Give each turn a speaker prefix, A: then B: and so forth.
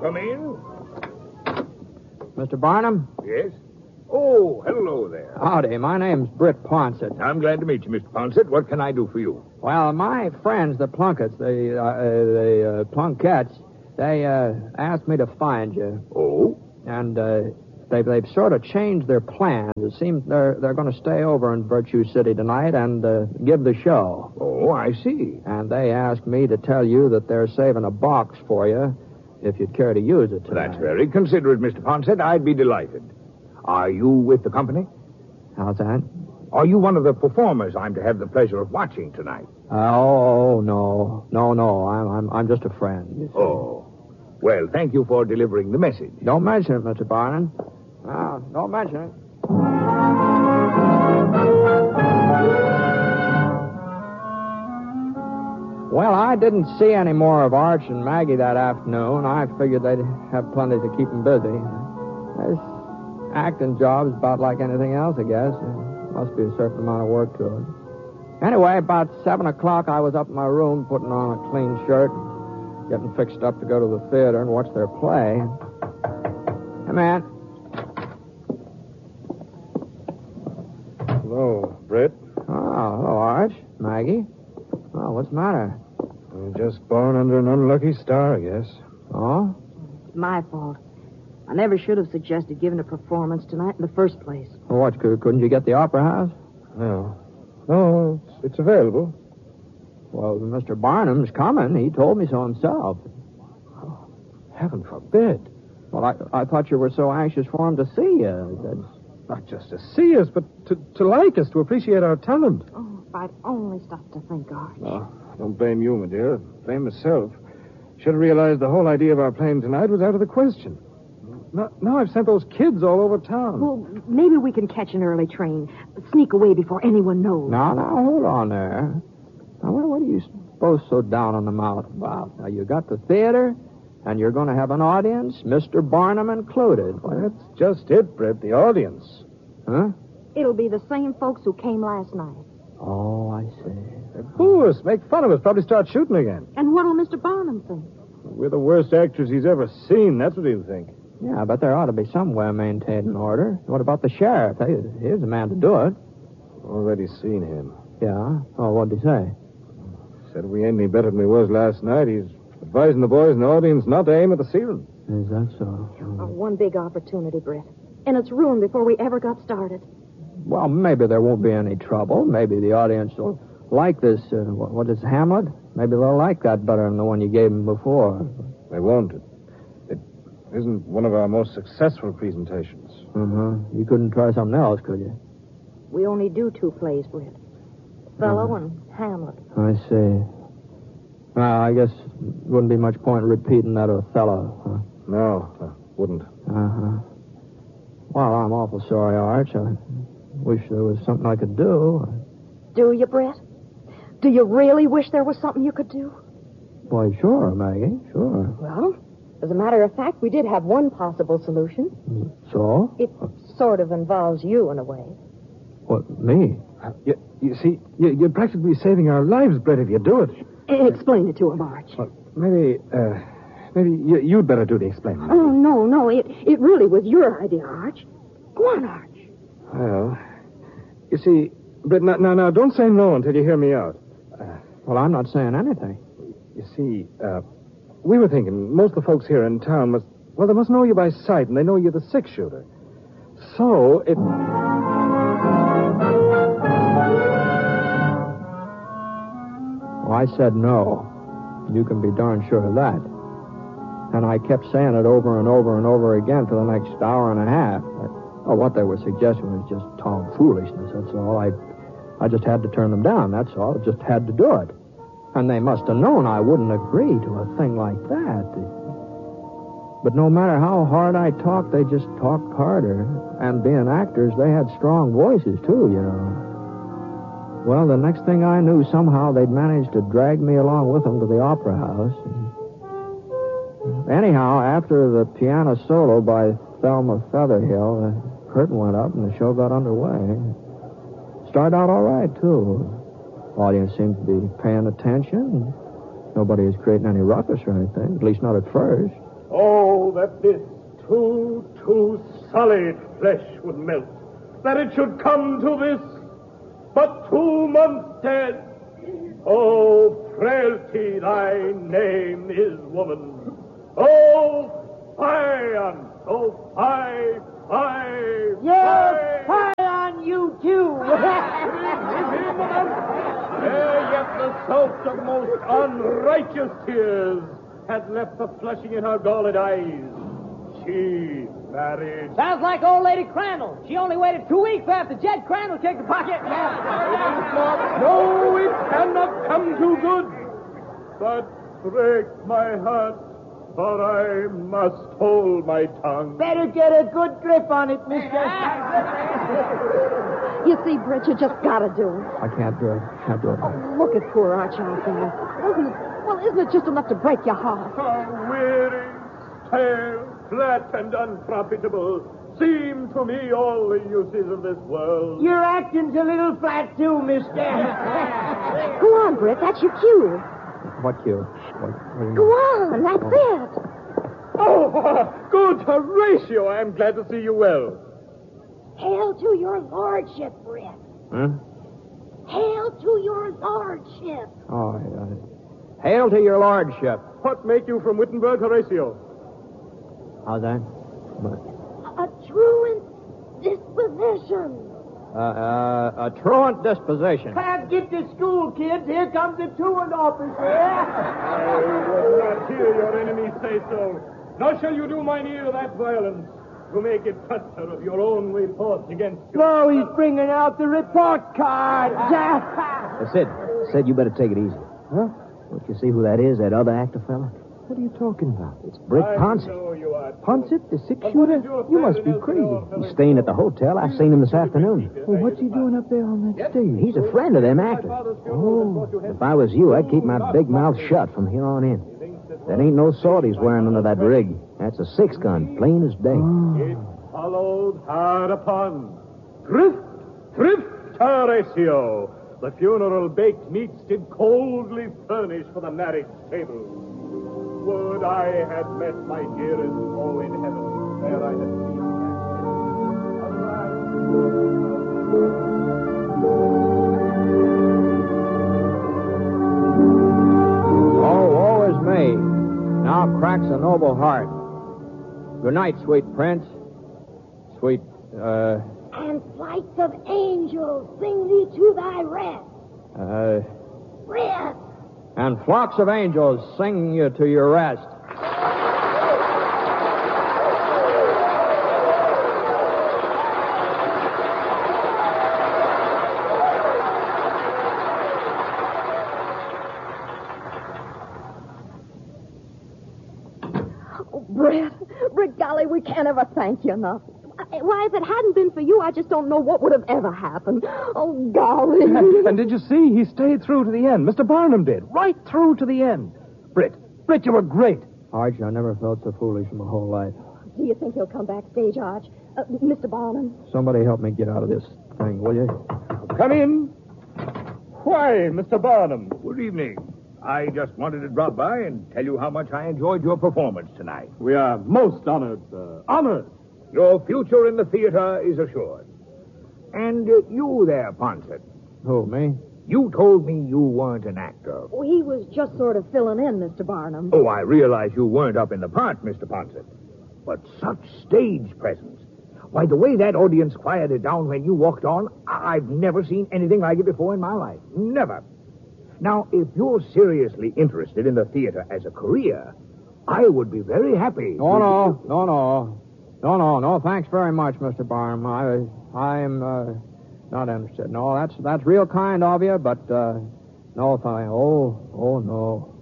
A: Come in.
B: Mr. Barnum?
A: Yes? Oh, hello there.
B: Howdy. My name's Britt Ponsett.
A: I'm glad to meet you, Mr. Ponsett. What can I do for you?
B: Well, my friends, the Plunketts, the Plunkettes, they asked me to find you.
A: Oh?
B: And they've sort of changed their plans. It seems they're going to stay over in Virtue City tonight and give the show.
A: Oh, I see.
B: And they asked me to tell you that they're saving a box for you if you'd care to use it tonight.
A: That's very considerate, Mr. Ponsett. I'd be delighted. Are you with the company?
B: How's that?
A: Are you one of the performers I'm to have the pleasure of watching tonight?
B: Oh, no. No. I'm just a friend. You see.
A: Oh. Well, thank you for delivering the message.
B: Don't mention it, Mr. Barnum. No, don't mention it. Well, I didn't see any more of Arch and Maggie that afternoon. I figured they'd have plenty to keep them busy. This acting job's about like anything else, I guess. There must be a certain amount of work to it. Anyway, about 7 o'clock, I was up in my room putting on a clean shirt, getting fixed up to go to the theater and watch their play. Hey, man.
C: Hello, Britt.
B: Oh, hello, Arch. Maggie. Oh, what's the matter?
C: You're just born under an unlucky star, I guess.
B: Oh?
D: It's my fault. I never should have suggested giving a performance tonight in the first place.
B: Well, what, couldn't you get the Opera House?
C: No, it's available.
B: Well, Mr. Barnum's coming. He told me so himself.
C: Oh, heaven forbid.
B: Well, I thought you were so anxious for him to see you.
C: Not just to see us, but to like us, to appreciate our talent.
D: Oh, if I'd only stopped to think, Arch.
C: No, I don't blame you, my dear. I blame myself. Should have realized the whole idea of our playing tonight was out of the question. Now I've sent those kids all over town.
D: Well, maybe we can catch an early train. Sneak away before anyone knows.
B: Now, hold on there. Now, what are you both so down on the mouth about? Now, you got the theater, and you're going to have an audience, Mr. Barnum included.
C: Well, that's just it, Britt, the audience.
B: Huh?
D: It'll be the same folks who came last night.
B: Oh, I see.
C: They boo us, make fun of us, probably start shooting again.
D: And what'll Mr. Barnum think?
C: We're the worst actors he's ever seen. That's what he'll think.
B: Yeah, but there ought to be some way of maintaining order. What about the sheriff? He's the man to do it.
C: Already seen him.
B: Yeah? Oh, what'd he say?
C: Said we ain't any better than we was last night. He's advising the boys in the audience not to aim at the ceiling.
B: Is that so?
D: One big opportunity, Britt. And it's ruined before we ever got started.
B: Well, maybe there won't be any trouble. Maybe the audience will like this, what is Hamlet? Maybe they'll like that better than the one you gave them before.
C: They won't. It isn't one of our most successful presentations.
B: Uh-huh. You couldn't try something else, could you?
D: We only do 2 plays, Britt. Othello and Hamlet.
B: I see. Well, I guess wouldn't be much point in repeating that Othello, huh?
C: No, wouldn't.
B: Uh-huh. Well, I'm awful sorry, Arch. I wish there was something I could do.
D: Do you, Britt? Do you really wish there was something you could do?
B: Why, sure, Maggie, sure.
D: Well, as a matter of fact, we did have one possible solution.
B: So?
D: It sort of involves you in a way.
B: What, me?
C: You see, you're practically saving our lives, Brett, if you do it.
D: Explain it to him, Arch.
C: Well, maybe you'd better do the explaining.
D: Oh, no. It really was your idea, Arch. Go on, Arch.
C: Well, you see, Brett, now, don't say no until you hear me out.
B: Well, I'm not saying anything.
C: You see, we were thinking most of the folks here in town they must know you by sight, and they know you're the 6-shooter. So, it...
B: Well, I said no. You can be darn sure of that. And I kept saying it over and over and over again for the next hour and a half. What they were suggesting was just tomfoolishness, that's all. I just had to turn them down, that's all. I just had to do it. And they must have known I wouldn't agree to a thing like that. But no matter how hard I talked, they just talked harder. And being actors, they had strong voices, too, you know. Well, the next thing I knew, somehow they'd managed to drag me along with them to the Opera House. Anyhow, after the piano solo by Thelma Featherhill, the curtain went up and the show got underway. Started out all right, too. Audience seemed to be paying attention. Nobody was creating any ruckus or anything, at least not at first.
E: Oh, that this too solid flesh would melt. That it should come to this, but 2 months dead. Oh, frailty, thy name is woman. Oh, fie on, oh, fie.
F: Yes, fie on you, too.
E: Yet the soap of most unrighteous tears had left the flushing in her galled eyes. She married.
F: Sounds like old Lady Crandall. She only waited 2 weeks after Jed Crandall kicked the bucket.
E: No, it cannot come too good. But break my heart, for I must hold my tongue.
F: Better get a good grip on it, mister.
D: You see, Britt, you just gotta do it.
B: I can't do it. Can't do it.
D: Look at poor Arch out there. Isn't it just enough to break your heart?
E: How weary, stale, flat, and unprofitable seem to me all the uses of this world.
F: Your acting's a little flat, too, mister.
D: Go on, Britt, that's your cue.
B: What cue? What do you
D: Go
B: mean?
D: on, that's it.
E: Oh, good Horatio. I am glad to see you well.
G: Hail to your lordship, Britt.
B: Huh?
G: Hail to your lordship.
B: Oh, hail to your lordship.
E: What make you from Wittenberg, Horatio?
B: How's that?
G: A truant disposition.
B: A truant disposition.
F: Clap, get to school, kids. Here comes the truant officer.
E: I will not hear your enemy say so. Nor shall you do mine ear that violence to make it cluster of your own reports against you.
F: No, he's bringing out the report card.
H: Sid, you better take it easy.
B: Huh?
H: Don't you see who that is, that other actor fella?
B: What are you talking about?
H: It's Britt
E: I
H: Ponce.
E: know you are.
B: Ponset, the six-shooter? You must be crazy.
H: He's staying at the hotel. I seen him this afternoon.
B: Well, what's he doing up there on that stage?
H: He's a friend of them actors.
B: Oh.
H: If I was you, I'd keep my big mouth shut from here on in. That ain't no sword he's wearing under that rig. That's a 6-gun, plain as day.
E: It followed hard upon. Thrift, Horatio. The funeral baked meats did coldly furnish for the marriage table. Would I had met my dearest foe in heaven, where I had seen
B: Oh, woe is me. Now cracks a noble heart. Good night, sweet prince. Sweet,
G: And flights of angels sing thee to thy rest. Rest.
B: and flocks of angels sing you to your rest.
D: Oh, Britt, golly, we can't ever thank you enough. Why, if it hadn't been for you, I just don't know what would have ever happened. Oh, golly.
C: And did you see? He stayed through to the end. Mr. Barnum did. Right through to the end. Britt, you were great.
B: Arch, I never felt so foolish in my whole life.
D: Do you think he'll come backstage, Arch? Mr. Barnum?
B: Somebody help me get out of this thing, will you?
E: Come in. Why, Mr. Barnum?
A: Good evening. I just wanted to drop by and tell you how much I enjoyed your performance tonight.
E: We are most honored, sir. Honored.
A: Your future in the theater is assured. And you there, Ponset.
B: Who, me?
A: You told me you weren't an actor.
D: Oh, he was just sort of filling in, Mr. Barnum.
A: Oh, I realize you weren't up in the part, Mr. Ponset. But such stage presence. Why, the way that audience quieted down when you walked on, I've never seen anything like it before in my life. Never. Now, if you're seriously interested in the theater as a career, I would be very happy.
B: No, thanks very much, Mr. Barnum. I'm not interested. No, that's real kind of you, but no, thank. Oh, no.